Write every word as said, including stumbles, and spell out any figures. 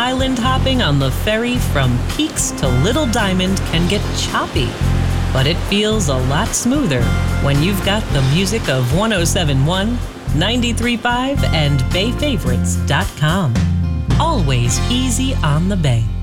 island hopping on the ferry from Peaks to Little Diamond can get choppy, but it feels a lot smoother when you've got the music of one oh seven point one, ninety-three point five, and Bay Favorites dot com. Always easy on the Bay.